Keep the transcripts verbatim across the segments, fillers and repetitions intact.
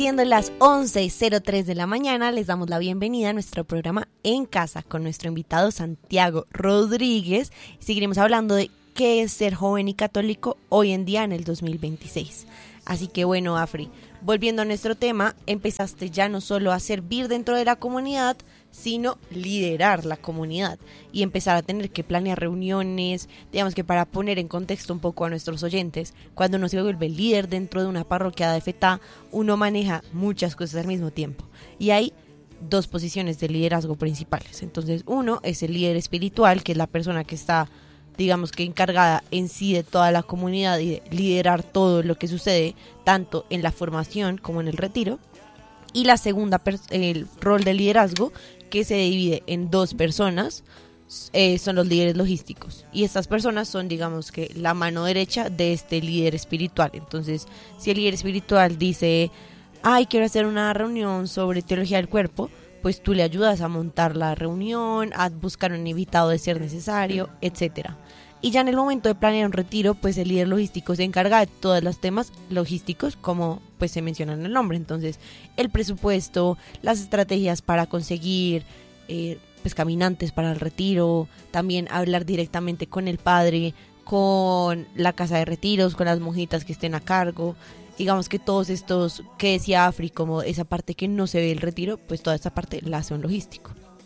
Siendo las once y cero tres de la mañana, les damos la bienvenida a nuestro programa En Casa con nuestro invitado Santiago Rodríguez. Seguiremos hablando de qué es ser joven y católico hoy en día en el dos mil veintiséis. Así que bueno, Afri, volviendo a nuestro tema, empezaste ya no solo a servir dentro de la comunidad, sino liderar la comunidad y empezar a tener que planear reuniones. Digamos que para poner en contexto un poco a nuestros oyentes, cuando uno se vuelve líder dentro de una parroquia de F E T A, uno maneja muchas cosas al mismo tiempo y hay dos posiciones de liderazgo principales. Entonces uno es el líder espiritual, que es la persona que está, digamos que encargada en sí de toda la comunidad y de liderar todo lo que sucede tanto en la formación como en el retiro. Y la segunda, el rol de liderazgo, que se divide en dos personas, eh, son los líderes logísticos. Y estas personas son, digamos que, la mano derecha de este líder espiritual. Entonces, si el líder espiritual dice, ay, quiero hacer una reunión sobre teología del cuerpo, pues tú le ayudas a montar la reunión, a buscar un invitado de ser necesario, etcétera. Y ya en el momento de planear un retiro, pues el líder logístico se encarga de todos los temas logísticos, como pues se menciona en el nombre. Entonces, el presupuesto, las estrategias para conseguir eh, pues caminantes para el retiro, también hablar directamente con el padre, con la casa de retiros, con las monjitas que estén a cargo. Digamos que todos estos, que decía Afri, como esa parte que no se ve del retiro, pues toda esta parte la hace un logístico.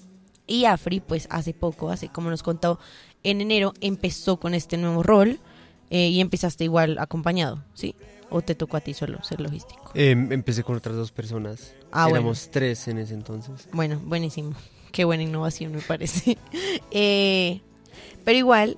Y Afri, pues hace poco, hace como nos contó, en enero empezó con este nuevo rol eh, y empezaste igual acompañado, ¿sí? ¿O te tocó a ti solo ser logístico? Eh, empecé con otras dos personas. Ah, Éramos bueno. tres en ese entonces. Bueno, buenísimo. Qué buena innovación me parece. eh, pero igual,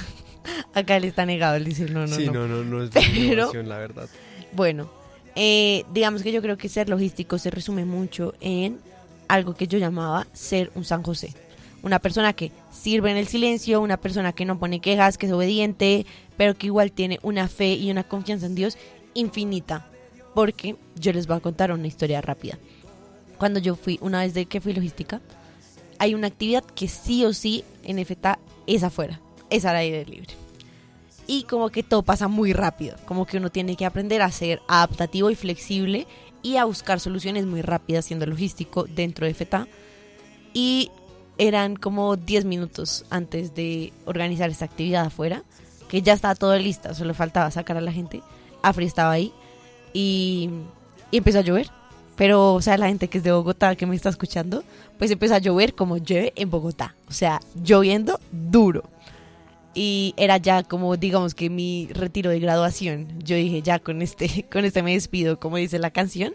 acá le está negado el decir no, no, sí, no. no, no, no es pero, innovación, la verdad. Bueno, eh, digamos que yo creo que ser logístico se resume mucho en algo que yo llamaba ser un San José. Una persona que sirve en el silencio, una persona que no pone quejas, que es obediente, pero que igual tiene una fe y una confianza en Dios infinita. Porque yo les voy a contar una historia rápida. Cuando yo fui, una vez de que fui logística, hay una actividad que sí o sí en F E T A es afuera, es al aire libre. Y como que todo pasa muy rápido, como que uno tiene que aprender a ser adaptativo y flexible y a buscar soluciones muy rápidas siendo logístico dentro de F E T A. Y eran como diez minutos antes de organizar esta actividad afuera, que ya estaba todo lista, solo faltaba sacar a la gente. Afri estaba ahí y, y empezó a llover. Pero, o sea, la gente que es de Bogotá, que me está escuchando, pues empezó a llover como llueve en Bogotá. O sea, lloviendo duro. Y era ya como, digamos que mi retiro de graduación. Yo dije, ya con este, con este me despido, como dice la canción.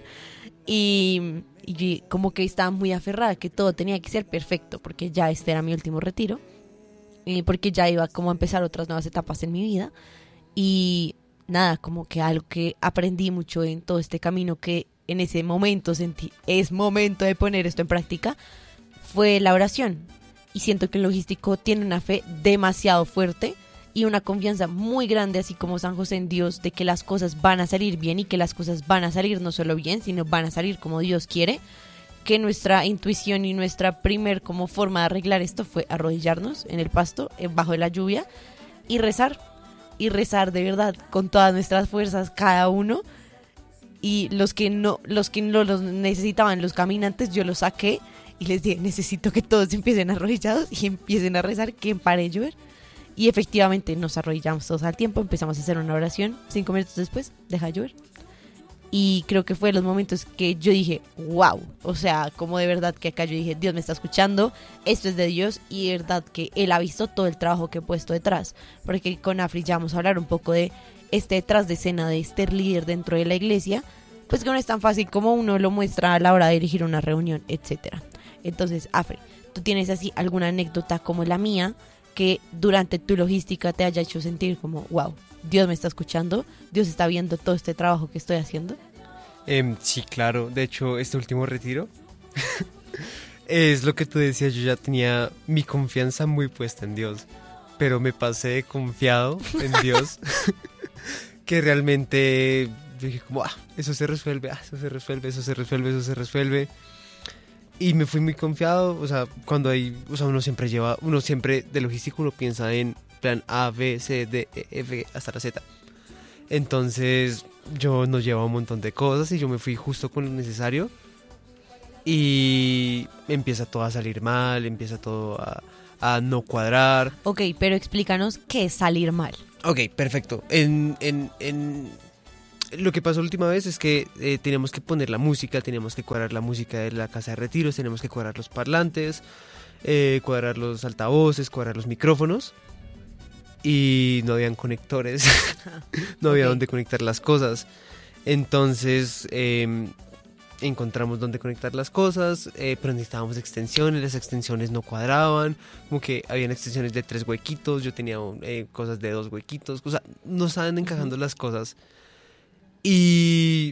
Y, y como que estaba muy aferrada que todo tenía que ser perfecto, porque ya este era mi último retiro. Y porque ya iba como a empezar otras nuevas etapas en mi vida. Y nada, como que algo que aprendí mucho en todo este camino, que en ese momento sentí, es momento de poner esto en práctica, fue la oración. Y siento que el logístico tiene una fe demasiado fuerte y una confianza muy grande, así como San José, en Dios, de que las cosas van a salir bien y que las cosas van a salir no solo bien, sino van a salir como Dios quiere. Que nuestra intuición y nuestra primer como forma de arreglar esto fue arrodillarnos en el pasto, bajo la lluvia, y rezar. Y rezar de verdad con todas nuestras fuerzas, cada uno. Y los que no, los que no los necesitaban, los caminantes, yo los saqué y les dije, necesito que todos empiecen arrodillados y empiecen a rezar, que pare de llover. Y efectivamente nos arrodillamos todos al tiempo, empezamos a hacer una oración, cinco minutos después deja de llover. Y creo que fue los momentos que yo dije, wow, o sea, como de verdad que acá yo dije, Dios me está escuchando, esto es de Dios, y de verdad que Él ha visto todo el trabajo que he puesto detrás. Porque con Afri ya vamos a hablar un poco de este detrás de escena de este líder dentro de la iglesia, pues que no es tan fácil como uno lo muestra a la hora de dirigir una reunión, etcétera. Entonces, Afri, ¿tú tienes así alguna anécdota como la mía que durante tu logística te haya hecho sentir como, wow, Dios me está escuchando, Dios está viendo todo este trabajo que estoy haciendo? Eh, sí, claro. De hecho, este último retiro es lo que tú decías. Yo ya tenía mi confianza muy puesta en Dios, pero me pasé de confiado en Dios que realmente dije como, ah, eso se resuelve, ah, eso se resuelve, eso se resuelve, eso se resuelve. Y me fui muy confiado. O sea, cuando hay, o sea, uno siempre lleva, uno siempre de logístico uno piensa en plan A, B, C, D, E, F, hasta la Z. Entonces yo nos llevaba un montón de cosas y yo me fui justo con lo necesario y empieza todo a salir mal, empieza todo a, a no cuadrar. Ok, pero explícanos qué es salir mal. Ok, perfecto. En, en, en... Lo que pasó la última vez es que eh, teníamos que poner la música, teníamos que cuadrar la música de la casa de retiros, teníamos que cuadrar los parlantes, eh, cuadrar los altavoces, cuadrar los micrófonos. Y no habían conectores, no había Ok. dónde conectar las cosas. Entonces eh, encontramos dónde conectar las cosas, eh, pero necesitábamos extensiones, las extensiones no cuadraban, como que habían extensiones de tres huequitos, yo tenía eh, cosas de dos huequitos, o sea, no estaban encajando las cosas. Y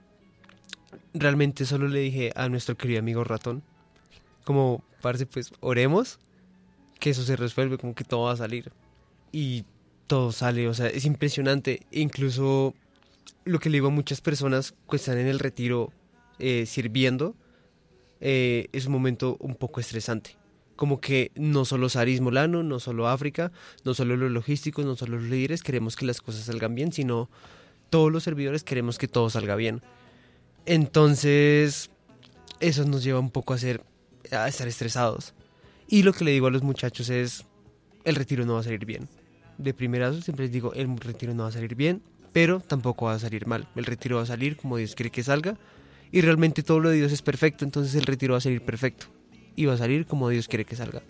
realmente solo le dije a nuestro querido amigo ratón, como, parce, pues oremos, que eso se resuelve, como que todo va a salir. Y todo sale, o sea, es impresionante. Incluso lo que le digo a muchas personas que están en el retiro eh, sirviendo, eh, es un momento un poco estresante. Como que no solo Saris Molano, no solo África, no solo los logísticos, no solo los líderes queremos que las cosas salgan bien, sino todos los servidores queremos que todo salga bien. Entonces, eso nos lleva un poco a, ser, a estar estresados. Y lo que le digo a los muchachos es, el retiro no va a salir bien. De primerazo siempre les digo, el retiro no va a salir bien, pero tampoco va a salir mal. El retiro va a salir como Dios quiere que salga, y realmente todo lo de Dios es perfecto, entonces el retiro va a salir perfecto, y va a salir como Dios quiere que salga.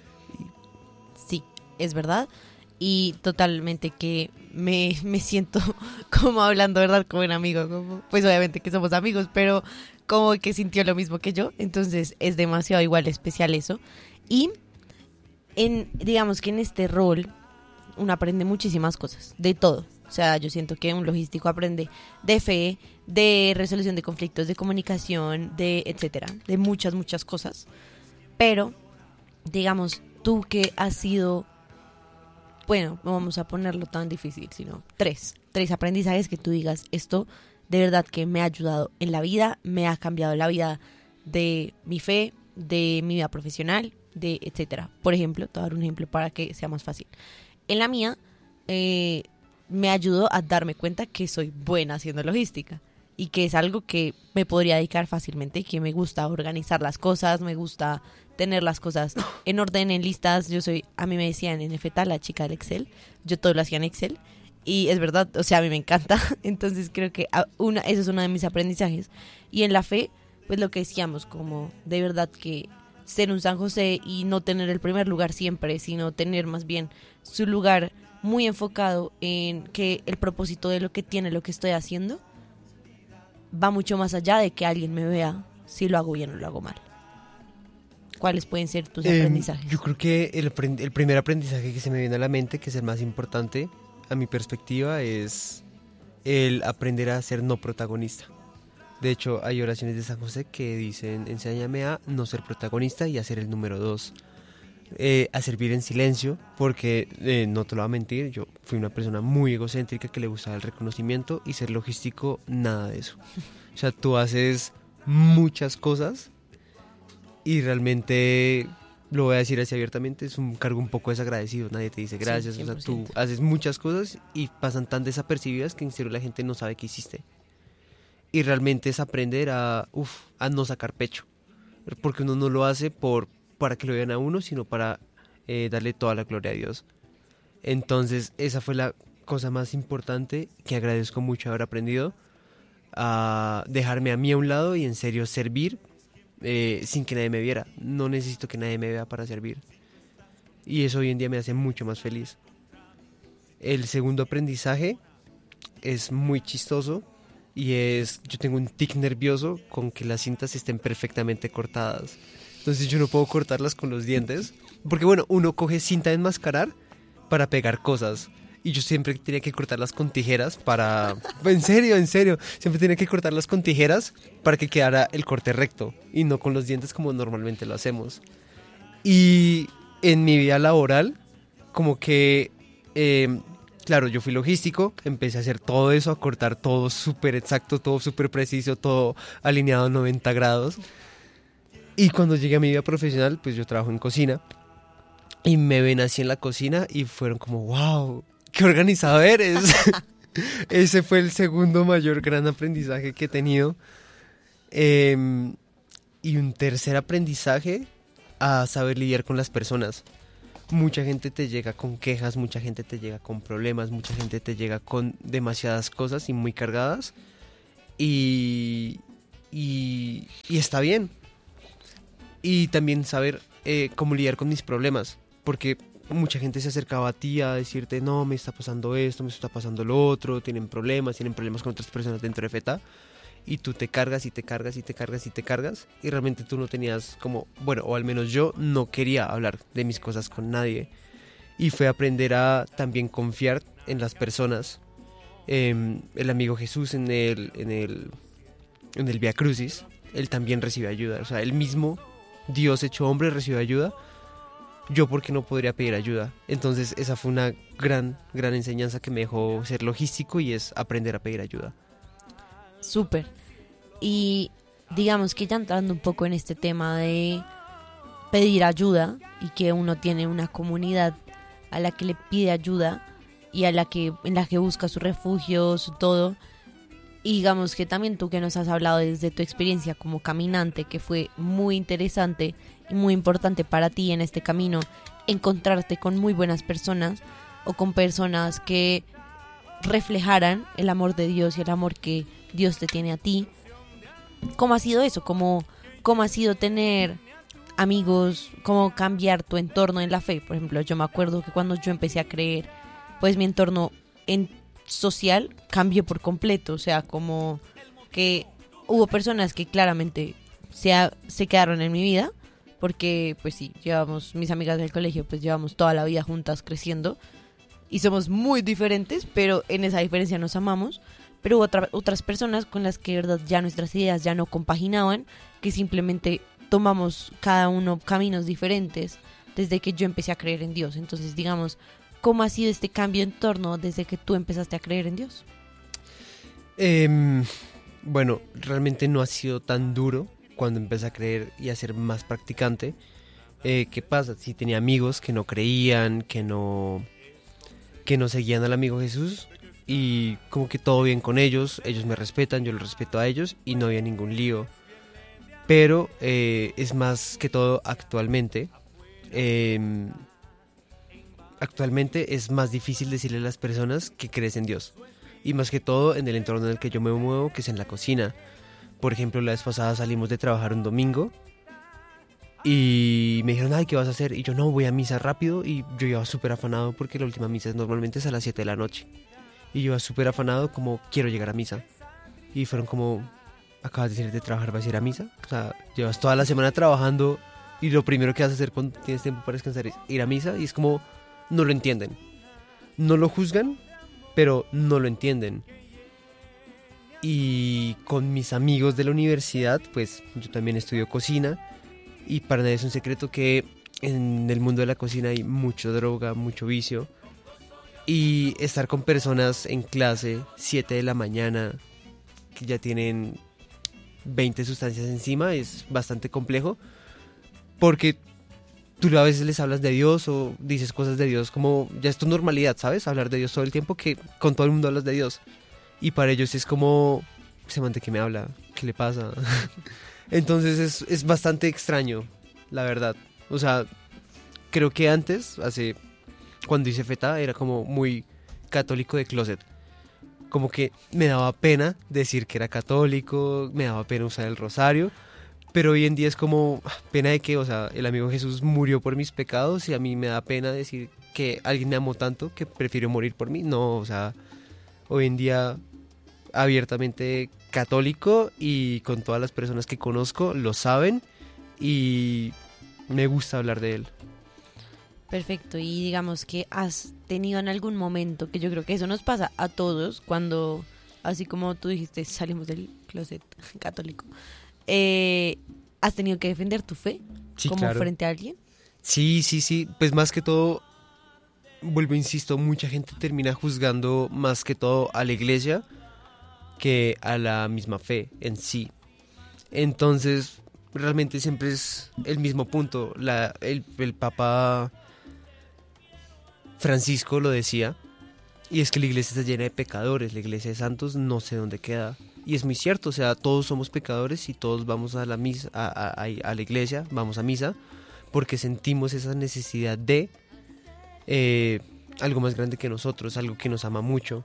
Sí, es verdad. Y totalmente que me, me siento como hablando, ¿verdad? Como un amigo. Como, pues obviamente que somos amigos, pero como que sintió lo mismo que yo. Entonces es demasiado igual especial eso. Y en, digamos que en este rol uno aprende muchísimas cosas, de todo. O sea, yo siento que un logístico aprende de fe, de resolución de conflictos, de comunicación, de etcétera, de muchas, muchas cosas. Pero, digamos, tú que has sido, bueno, no vamos a ponerlo tan difícil, sino tres, tres aprendizajes que tú digas, esto de verdad que me ha ayudado en la vida, me ha cambiado la vida de mi fe, de mi vida profesional, de etcétera. Por ejemplo, te voy a dar un ejemplo para que sea más fácil. En la mía, eh, me ayudó a darme cuenta que soy buena haciendo logística y que es algo que me podría dedicar fácilmente, que me gusta organizar las cosas, me gusta tener las cosas en orden, en listas. Yo soy, a mí me decían en F T A la chica del Excel, yo todo lo hacía en Excel y es verdad, o sea, a mí me encanta. Entonces creo que a- una, eso es uno de mis aprendizajes. Y en la fe, pues lo que decíamos, como de verdad que ser un San José y no tener el primer lugar siempre, sino tener más bien su lugar muy enfocado en que el propósito de lo que tiene, lo que estoy haciendo, va mucho más allá de que alguien me vea si lo hago bien o lo hago mal. ¿Cuáles pueden ser tus Eh, aprendizajes? yo creo que el, aprend- el primer aprendizaje que se me viene a la mente, que es el más importante a mi perspectiva, es el aprender a ser no protagonista. De hecho, hay oraciones de San José que dicen, enséñame a no ser protagonista y a ser el número dos. Eh, a servir en silencio, porque eh, no te lo voy a mentir, yo fui una persona muy egocéntrica que le gustaba el reconocimiento, y ser logístico, nada de eso. O sea, tú haces muchas cosas y realmente, lo voy a decir así abiertamente, es un cargo un poco desagradecido, nadie te dice gracias. Sí, O sea, tú cien por ciento. haces muchas cosas y pasan tan desapercibidas que en serio la gente no sabe que hiciste. Y realmente es aprender a, uf, a no sacar pecho, porque uno no lo hace por para que lo vean a uno, sino para eh, darle toda la gloria a Dios. Entonces, esa fue la cosa más importante que agradezco mucho haber aprendido, a dejarme a mí a un lado y en serio servir eh, sin que nadie me viera. No necesito que nadie me vea para servir. Y eso hoy en día me hace mucho más feliz. El segundo aprendizaje es muy chistoso y es, yo tengo un tic nervioso con que las cintas estén perfectamente cortadas. Entonces yo no puedo cortarlas con los dientes, porque bueno, uno coge cinta de enmascarar para pegar cosas, y yo siempre tenía que cortarlas con tijeras para... En serio, en serio, siempre tenía que cortarlas con tijeras para que quedara el corte recto, y no con los dientes como normalmente lo hacemos. Y en mi vida laboral, como que... Eh, claro, yo fui logístico, empecé a hacer todo eso, a cortar todo súper exacto, todo súper preciso, todo alineado a noventa grados. Y cuando llegué a mi vida profesional, pues yo trabajo en cocina y me ven así en la cocina y fueron como, wow, qué organizado eres. Ese fue el segundo mayor gran aprendizaje que he tenido. Eh, y un tercer aprendizaje, a saber lidiar con las personas. Mucha gente te llega con quejas, mucha gente te llega con problemas, mucha gente te llega con demasiadas cosas y muy cargadas. Y, y, y está bien. Y también saber eh, cómo lidiar con mis problemas, porque mucha gente se acercaba a ti a decirte, no, me está pasando esto, me está pasando lo otro, tienen problemas, tienen problemas con otras personas dentro de FETA, y tú te cargas y te cargas y te cargas y te cargas, y realmente tú no tenías como, bueno, o al menos yo no quería hablar de mis cosas con nadie, y fue aprender a también confiar en las personas. Eh, el amigo Jesús en el, en el, en el Vía Crucis, él también recibe ayuda, o sea, él mismo, Dios hecho hombre, recibe ayuda. Yo, ¿por qué no podría pedir ayuda? Entonces esa fue una gran, gran enseñanza que me dejó ser logístico, y es aprender a pedir ayuda. Súper. Y digamos que ya entrando un poco en este tema de pedir ayuda, y que uno tiene una comunidad a la que le pide ayuda y a la que, en la que busca su refugio, su todo. Y digamos que también tú, que nos has hablado desde tu experiencia como caminante, que fue muy interesante y muy importante para ti en este camino, encontrarte con muy buenas personas, o con personas que reflejaran el amor de Dios y el amor que Dios te tiene a ti. ¿Cómo ha sido eso? ¿Cómo, cómo ha sido tener amigos? ¿Cómo cambiar tu entorno en la fe? Por ejemplo, yo me acuerdo que cuando yo empecé a creer, pues mi entorno en social cambió por completo. O sea, como que hubo personas que claramente se, ha, se quedaron en mi vida, porque pues sí, llevamos, mis amigas del colegio, pues llevamos toda la vida juntas creciendo, y somos muy diferentes, pero en esa diferencia nos amamos. Pero hubo otra, otras personas con las que de verdad ya nuestras ideas ya no compaginaban, que simplemente tomamos cada uno caminos diferentes desde que yo empecé a creer en Dios. Entonces, digamos, ¿cómo ha sido este cambio en torno desde que tú empezaste a creer en Dios? Eh, bueno, realmente no ha sido tan duro cuando empecé a creer y a ser más practicante. Eh, ¿Qué pasa? Sí, tenía amigos que no creían, que no, que no seguían al amigo Jesús, y como que todo bien con ellos, ellos me respetan, yo los respeto a ellos, y no había ningún lío. Pero eh, es más que todo actualmente. Eh, actualmente es más difícil decirle a las personas que crees en Dios, y más que todo en el entorno en el que yo me muevo, que es en la cocina. Por ejemplo, la vez pasada salimos de trabajar un domingo y me dijeron, ay, ¿qué vas a hacer? Y yo, no, voy a misa rápido. Y yo iba súper afanado, porque la última misa normalmente es a las siete de la noche. Y yo iba súper afanado, como, quiero llegar a misa. Y fueron como, acabas de salir de trabajar, ¿vas a ir a misa? O sea, llevas toda la semana trabajando y lo primero que vas a hacer cuando tienes tiempo para descansar es ir a misa. Y es como, no lo entienden. No lo juzgan, pero no lo entienden. Y con mis amigos de la universidad, pues yo también estudio cocina, y para nadie es un secreto que en el mundo de la cocina hay mucho droga, mucho vicio, y estar con personas en clase, siete de la mañana, que ya tienen veinte sustancias encima, es bastante complejo, porque tú a veces les hablas de Dios o dices cosas de Dios como, ya es tu normalidad, ¿sabes? Hablar de Dios todo el tiempo, que con todo el mundo hablas de Dios. Y para ellos es como, ese man de qué me habla, ¿qué le pasa? Entonces es, es bastante extraño, la verdad. O sea, creo que antes, hace, cuando hice FETA, era como muy católico de closet. Como que me daba pena decir que era católico, me daba pena usar el rosario. Pero hoy en día es como, ¿pena de qué? O sea, el amigo Jesús murió por mis pecados, y a mí me da pena decir que alguien me amó tanto que prefirió morir por mí. No, o sea, hoy en día abiertamente católico, y con todas las personas que conozco lo saben, y me gusta hablar de él. Perfecto. Y digamos que has tenido en algún momento, que yo creo que eso nos pasa a todos cuando, así como tú dijiste, salimos del closet católico, eh, ¿has tenido que defender tu fe? Sí, como claro. Frente a alguien? Sí, sí, sí, pues más que todo, vuelvo, insisto, mucha gente termina juzgando más que todo a la iglesia que a la misma fe en sí. Entonces, realmente siempre es el mismo punto. La, el, el Papa Francisco lo decía, Y es que la iglesia está llena de pecadores, la iglesia de santos no sé dónde queda. Y es muy cierto, o sea, todos somos pecadores y todos vamos a la misa, a, a, a la iglesia, vamos a misa, porque sentimos esa necesidad de eh, algo más grande que nosotros, algo que nos ama mucho.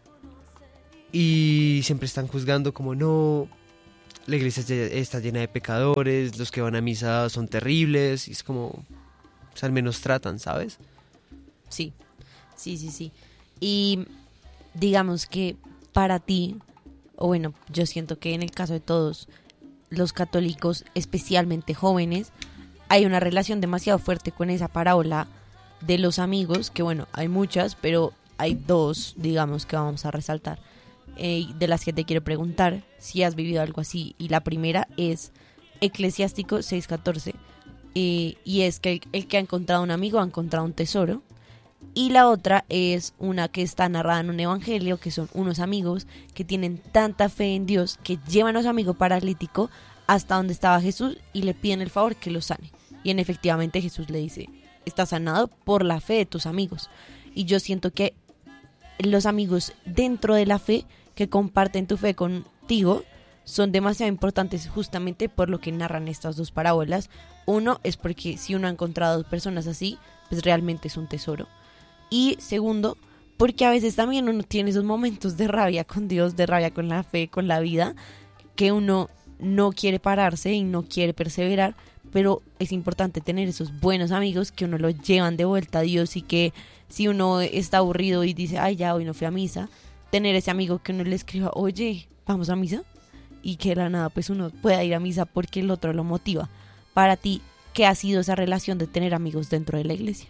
Y siempre están juzgando como no, la iglesia está llena de pecadores, los que van a misa son terribles, y es como, o sea, al menos tratan, ¿sabes? Sí, sí, sí, sí. Y digamos que para ti, o bueno, yo siento que en el caso de todos los católicos, especialmente jóvenes, hay una relación demasiado fuerte con esa parábola de los amigos, que bueno, hay muchas, pero hay dos, digamos, que vamos a resaltar, eh, de las que te quiero preguntar si has vivido algo así. Y la primera es Eclesiástico seis catorce, eh, y es que el, el que ha encontrado un amigo ha encontrado un tesoro. Y la otra es una que está narrada en un evangelio, que son unos amigos que tienen tanta fe en Dios que llevan a su amigo paralítico hasta donde estaba Jesús y le piden el favor que lo sane. Y en efectivamente Jesús le dice, estás sanado por la fe de tus amigos. Y yo siento que los amigos dentro de la fe que comparten tu fe contigo son demasiado importantes justamente por lo que narran estas dos parábolas. Uno es porque si uno ha encontrado dos personas así, pues realmente es un tesoro. Y segundo, porque a veces también uno tiene esos momentos de rabia con Dios, de rabia con la fe, con la vida, que uno no quiere pararse y no quiere perseverar, pero es importante tener esos buenos amigos que uno lo llevan de vuelta a Dios, y que si uno está aburrido y dice, ay, ya hoy no fui a misa, tener ese amigo que uno le escriba, oye, ¿vamos a misa? Y que de la nada pues uno pueda ir a misa porque el otro lo motiva. Para ti, ¿qué ha sido esa relación de tener amigos dentro de la iglesia?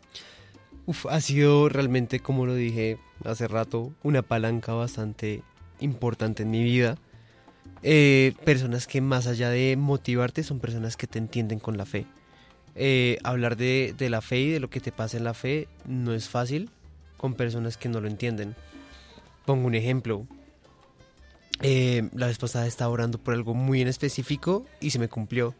Uf, ha sido realmente, como lo dije hace rato, una palanca bastante importante en mi vida. Eh, personas que más allá de motivarte son personas que te entienden con la fe. Eh, hablar de, de la fe y de lo que te pasa en la fe no es fácil con personas que no lo entienden. Pongo un ejemplo. Eh, la vez pasada estaba orando por algo muy en específico y se me cumplió.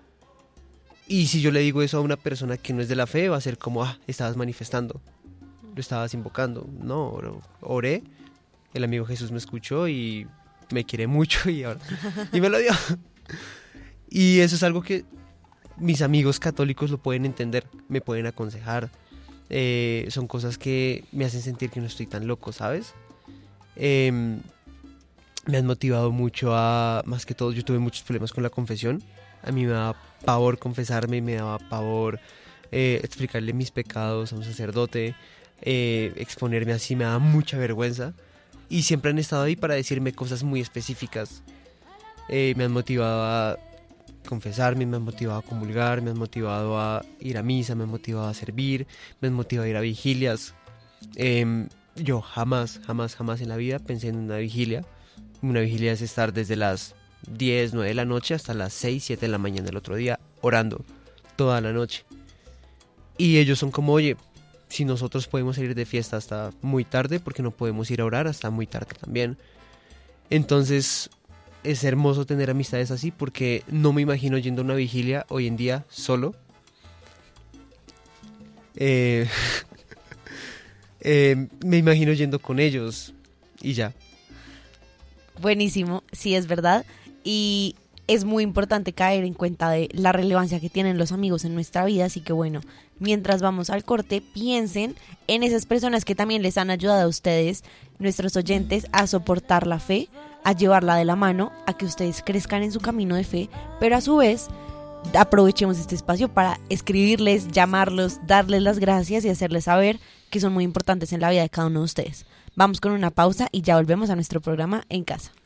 Y si yo le digo eso a una persona que no es de la fe, va a ser como, ah, estabas manifestando, lo estabas invocando. No, oré, el amigo Jesús me escuchó y me quiere mucho y ahora y me lo dio. Y eso es algo que mis amigos católicos lo pueden entender, me pueden aconsejar. Eh, son cosas que me hacen sentir que no estoy tan loco, ¿sabes? Eh, me han motivado mucho a, más que todo, yo tuve muchos problemas con la confesión. A mí me daba pavor confesarme, me daba pavor eh, explicarle mis pecados a un sacerdote, eh, exponerme así, me daba mucha vergüenza. Y siempre han estado ahí para decirme cosas muy específicas. Eh, me han motivado a confesarme, me han motivado a comulgar, me han motivado a ir a misa, me han motivado a servir, me han motivado a ir a vigilias. Eh, yo jamás, jamás, jamás en la vida pensé en una vigilia. Una vigilia es estar desde las diez, nueve de la noche hasta las seis, siete de la mañana del otro día, orando toda la noche. Y ellos son como, oye, si nosotros podemos salir de fiesta hasta muy tarde, ¿por qué no podemos ir a orar hasta muy tarde también? Entonces es hermoso tener amistades así, porque no me imagino yendo a una vigilia hoy en día solo. Eh, eh, me imagino yendo con ellos y ya. Buenísimo, sí, es verdad. Y es muy importante caer en cuenta de la relevancia que tienen los amigos en nuestra vida. Así que bueno, mientras vamos al corte, piensen en esas personas que también les han ayudado a ustedes, nuestros oyentes, a soportar la fe, a llevarla de la mano, a que ustedes crezcan en su camino de fe, pero a su vez aprovechemos este espacio para escribirles, llamarlos, darles las gracias y hacerles saber que son muy importantes en la vida de cada uno de ustedes. Vamos con una pausa y ya volvemos a nuestro programa En Casa.